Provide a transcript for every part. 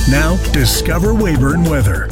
Now, Discover Weyburn weather.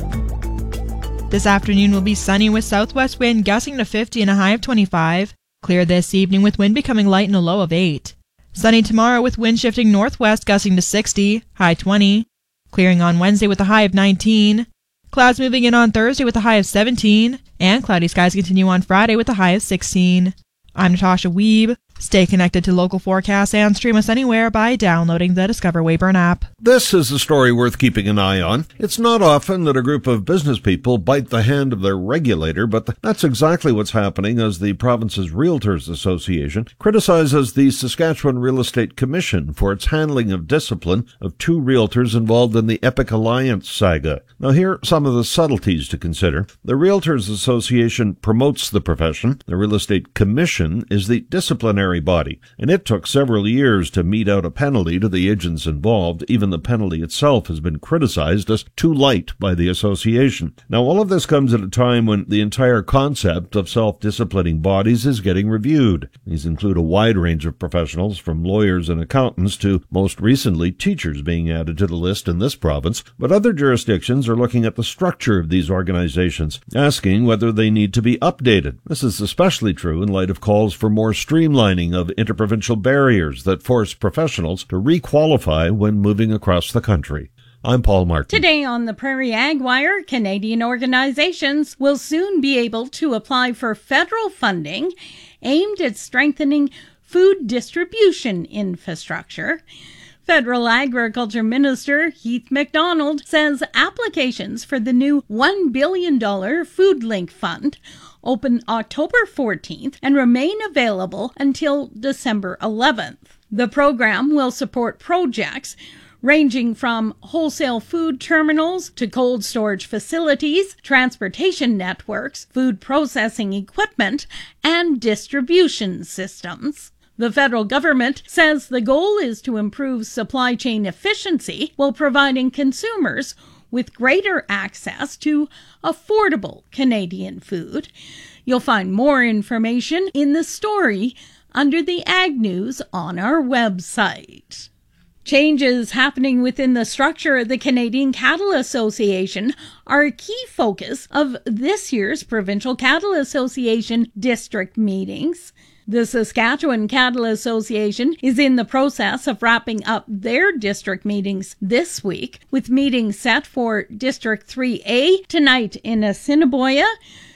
This afternoon will be sunny with southwest wind gusting to 50 and a high of 25. Clear this evening with wind becoming light and a low of 8. Sunny tomorrow with wind shifting northwest gusting to 60, high 20. Clearing on Wednesday with a high of 19. Clouds moving in on Thursday with a high of 17. And cloudy skies continue on Friday with a high of 16. I'm Natasha Weeb. Stay connected to local forecasts and stream us anywhere by downloading the Discover Weyburn app. This is a story worth keeping an eye on. It's not often that a group of business people bite the hand of their regulator, but that's exactly what's happening as the province's Realtors Association criticizes the Saskatchewan Real Estate Commission for its handling of discipline of 2 realtors involved in the Epic Alliance saga. Now, here are some of the subtleties to consider. The Realtors Association promotes the profession. The Real Estate Commission is the disciplinary body, and it took several years to mete out a penalty to the agents involved. Even the penalty itself has been criticized as too light by the association. Now, all of this comes at a time when the entire concept of self-disciplining bodies is getting reviewed. These include a wide range of professionals, from lawyers and accountants to, most recently, teachers being added to the list in this province. But other jurisdictions are looking at the structure of these organizations, asking whether they need to be updated. This is especially true in light of calls for more streamlining of interprovincial barriers that force professionals to requalify when moving across the country. I'm Paul Martin. Today on the Prairie Ag Wire, Canadian organizations will soon be able to apply for federal funding aimed at strengthening food distribution infrastructure. Federal Agriculture Minister Heath MacDonald says applications for the new $1 billion Food Link Fund open October 14th and remain available until December 11th. The program will support projects ranging from wholesale food terminals to cold storage facilities, transportation networks, food processing equipment, and distribution systems. The federal government says the goal is to improve supply chain efficiency while providing consumers with greater access to affordable Canadian food. You'll find more information in the story under the Ag News on our website. Changes happening within the structure of the Canadian Cattle Association are a key focus of this year's Provincial Cattle Association district meetings. The Saskatchewan Cattle Association is in the process of wrapping up their district meetings this week, with meetings set for District 3A tonight in Assiniboia,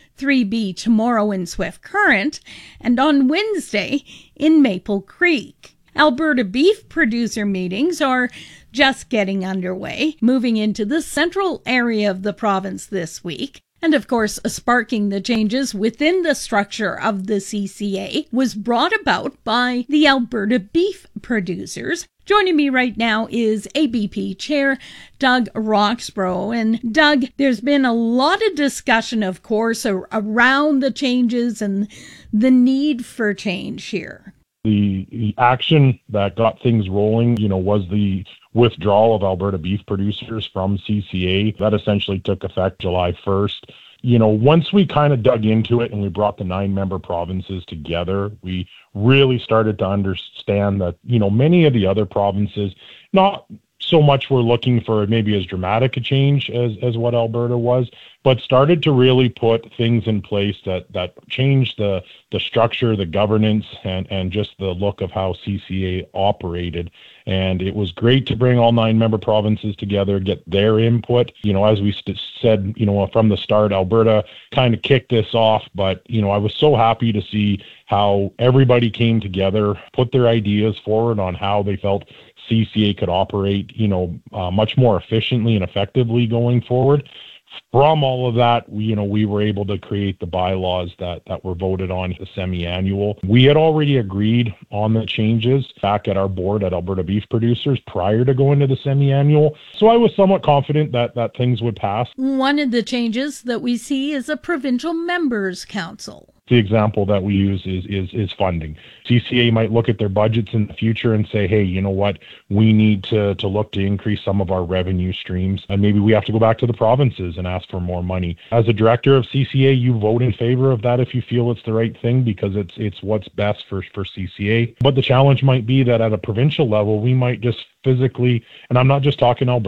3B tomorrow in Swift Current, and on Wednesday in Maple Creek. Alberta beef producer meetings are just getting underway, moving into the central area of the province this week. And of course, sparking the changes within the structure of the CCA was brought about by the Alberta beef producers. Joining me right now is ABP Chair Doug Roxborough. And Doug, there's been a lot of discussion, of course, around the changes and the need for change here. The action that got things rolling, was the withdrawal of Alberta beef producers from CCA. That essentially took effect July 1st. Once we kind of dug into it and we brought the 9-member provinces together, we really started to understand that, many of the other provinces, not so much were looking for maybe as dramatic a change as what Alberta was, but started to really put things in place that changed the structure, the governance, and just the look of how CCA operated. And it was great to bring all 9-member provinces together, get their input. As we said, from the start, Alberta kind of kicked this off, but, I was so happy to see how everybody came together, put their ideas forward on how they felt CCA could operate, much more efficiently and effectively going forward. From all of that, we were able to create the bylaws that were voted on the semi-annual. We had already agreed on the changes back at our board at Alberta Beef Producers prior to going to the semi-annual. So I was somewhat confident that things would pass. One of the changes that we see is a provincial members council. The example that we use is funding. CCA might look at their budgets in the future and say, hey, you know what, we need to look to increase some of our revenue streams, and maybe we have to go back to the provinces and ask for more money. As a director of CCA, you vote in favor of that if you feel it's the right thing, because it's what's best for CCA. But the challenge might be that at a provincial level, we might just physically, and I'm not just talking Alberta,